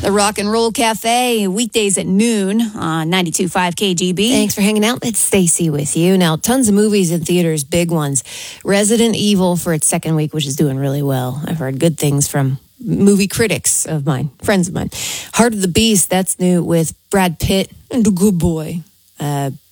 The Rock and Roll Cafe, weekdays at noon on 92.5 KGB. Thanks for hanging out. It's Stacy with you. Now, tons of movies in theaters, big ones. Resident Evil for its second week, which is doing really well. I've heard good things from movie critics of mine, friends of mine. Heart of the Beast, that's new with Brad Pitt and The Good Boy.